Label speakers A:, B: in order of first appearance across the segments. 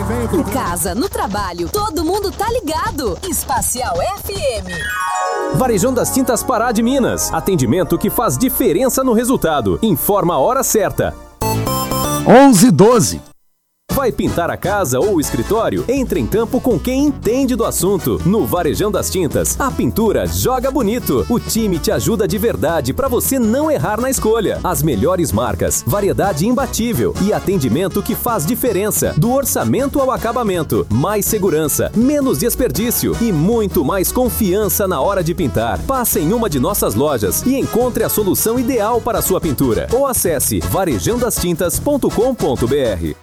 A: Em casa, no trabalho, todo mundo tá ligado. Espacial FM.
B: Varejão das Tintas Pará de Minas. Atendimento que faz diferença no resultado. Informa a hora certa.
C: 11h12.
B: Vai pintar a casa ou o escritório? Entre em campo com quem entende do assunto. No Varejão das Tintas, a pintura joga bonito. O time te ajuda de verdade para você não errar na escolha. As melhores marcas, variedade imbatível e atendimento que faz diferença. Do orçamento ao acabamento, mais segurança, menos desperdício e muito mais confiança na hora de pintar. Passe em uma de nossas lojas e encontre a solução ideal para a sua pintura. Ou acesse varejandastintas.com.br.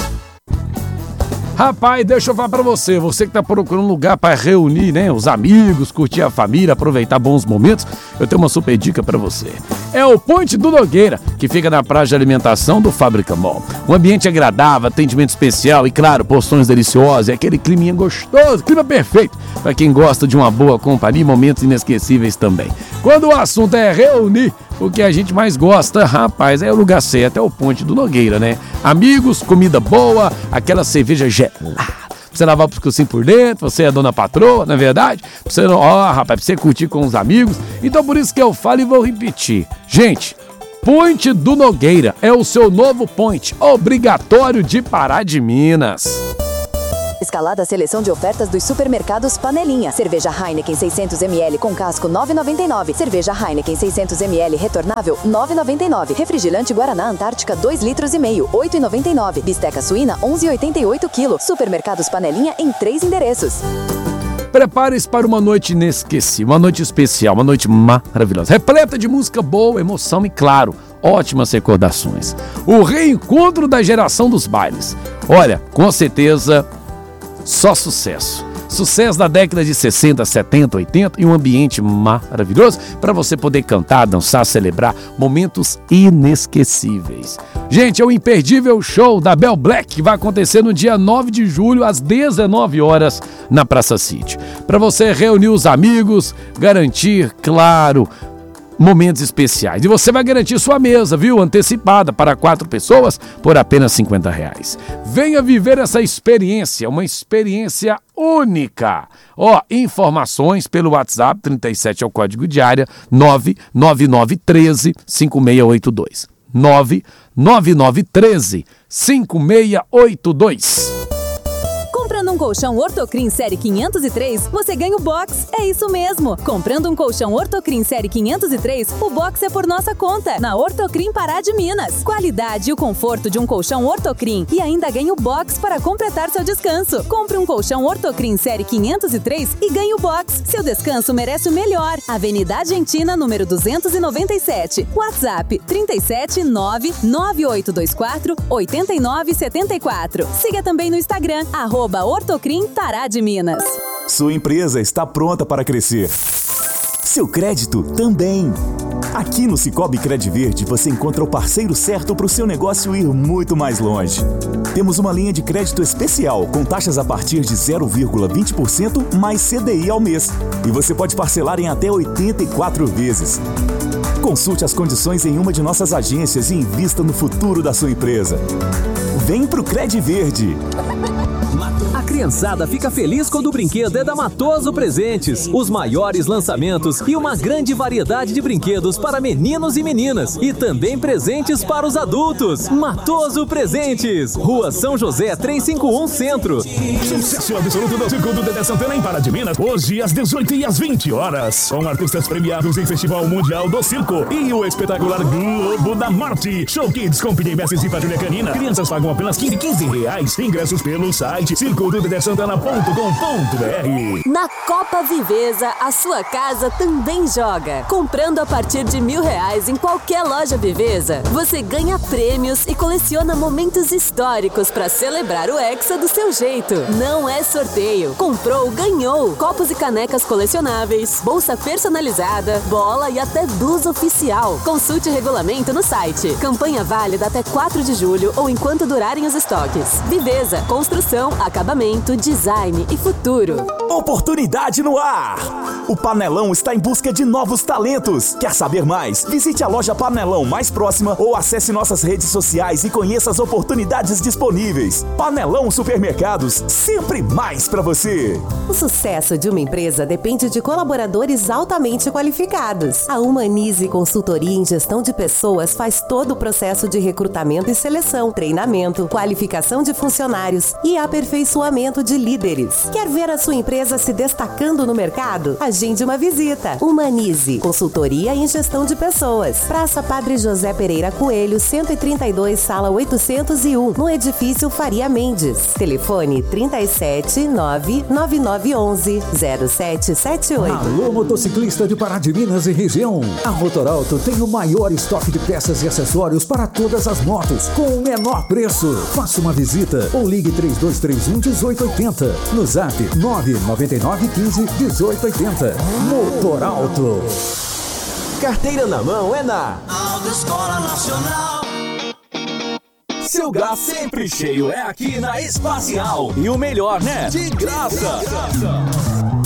C: Rapaz, deixa eu falar pra você que tá procurando um lugar pra reunir, né, os amigos, curtir a família, aproveitar bons momentos, eu tenho uma super dica pra você. É o Ponte do Nogueira, que fica na praia de alimentação do Fábrica Mall. Um ambiente agradável, atendimento especial e, claro, porções deliciosas e aquele climinha gostoso, clima perfeito pra quem gosta de uma boa companhia e momentos inesquecíveis também. Quando o assunto é reunir o que a gente mais gosta, rapaz, é o lugar certo, é o Ponte do Nogueira, né? Amigos, comida boa, aquela cerveja gelada. Você lavar o pescocinho por dentro, você é a dona patroa, não é verdade? Pra você, rapaz, pra você curtir com os amigos. Então por isso que eu falo e vou repetir. Gente, Ponte do Nogueira é o seu novo ponte obrigatório de Pará de Minas.
D: Escalada a seleção de ofertas dos supermercados Panelinha. Cerveja Heineken 600ml com casco R$ 9,99. Cerveja Heineken 600ml retornável R$ 9,99. Refrigerante Guaraná Antártica 2,5 litros, R$ 8,99. Bisteca suína 11,88 kg. Supermercados Panelinha em 3 endereços.
C: Prepare-se para uma noite inesquecível, uma noite especial, uma noite maravilhosa, repleta de música boa, emoção e, claro, ótimas recordações. O reencontro da geração dos bailes. Olha, com certeza, só sucesso. Sucesso da década de 60, 70, 80 e um ambiente maravilhoso para você poder cantar, dançar, celebrar momentos inesquecíveis. Gente, é o imperdível show da Bel Black que vai acontecer no dia 9 de julho às 19 horas na Praça City. Para você reunir os amigos, garantir, claro, momentos especiais. E você vai garantir sua mesa, viu? Antecipada para 4 pessoas por apenas R$50. Venha viver essa experiência, uma experiência única. Informações pelo WhatsApp, 37 é o código de área, 99913-5682. 99913-5682.
A: Comprando um colchão Ortocrim Série 503, você ganha o box. É isso mesmo. Comprando um colchão Ortocrim Série 503, o box é por nossa conta. Na Ortocrim Pará de Minas. Qualidade e o conforto de um colchão Ortocrim. E ainda ganha o box para completar seu descanso. Compre um colchão Ortocrim Série 503 e ganhe o box. Seu descanso merece o melhor. Avenida Argentina, número 297. WhatsApp 37998248974. Siga também no Instagram, @Ortocrim Pará de Minas.
E: Sua empresa está pronta para crescer. Seu crédito também. Aqui no Cicobi Credverde você encontra o parceiro certo para o seu negócio ir muito mais longe. Temos uma linha de crédito especial com taxas a partir de 0,20% mais CDI ao mês. E você pode parcelar em até 84 vezes. Consulte as condições em uma de nossas agências e invista no futuro da sua empresa. Vem pro Credverde.
B: A criançada fica feliz quando o brinquedo é da Matoso Presentes. Os maiores lançamentos e uma grande variedade de brinquedos para meninos e meninas. E também presentes para os adultos. Matoso Presentes. Rua São José 351 Centro.
F: Sucesso absoluto do Circo do Dedé Santana em Pará de Minas. Hoje às 18 e às 20 horas. Com artistas premiados em Festival Mundial do Circo. E o espetacular Globo da Morte. Show Kids com Pini Mestres e Patrulha Canina. Crianças pagam apenas R$15. Ingressos pelo site circodudedesantana.com.br.
G: Na Copa Viveza, a sua casa também joga. Comprando a partir de R$1.000 em qualquer loja Viveza, você ganha prêmios e coleciona momentos históricos para celebrar o Hexa do seu jeito. Não é sorteio. Comprou, ganhou. Copos e canecas colecionáveis, bolsa personalizada, bola e até blusa oficial. Consulte o regulamento no site. Campanha válida até 4 de julho ou enquanto durarem os estoques. Viveza, construção, acabamento acabamento, design e futuro.
E: Oportunidade no ar! O Panelão está em busca de novos talentos. Quer saber mais? Visite a loja Panelão mais próxima ou acesse nossas redes sociais e conheça as oportunidades disponíveis. Panelão Supermercados, sempre mais para você.
H: O sucesso de uma empresa depende de colaboradores altamente qualificados. A Humanize Consultoria em Gestão de Pessoas faz todo o processo de recrutamento e seleção, treinamento, qualificação de funcionários e aperfeiçoamento de líderes. Quer ver a sua empresa se destacando no mercado? Agende uma visita. Humanize Consultoria em Gestão de Pessoas. Praça Padre José Pereira Coelho, 132, sala 801, no edifício Faria Mendes. Telefone 37999110778.
I: Alô, motociclista de Pará de Minas e região. A Motorauto tem o maior estoque de peças e acessórios para todas as motos, com o menor preço. Faça uma visita ou ligue 3231-1880. No zap 99915-1880. Motorauto.
B: Carteira na mão é na
J: Autoescola Nacional.
B: Seu gás sempre cheio é aqui na Espacial. E o melhor, né? De graça.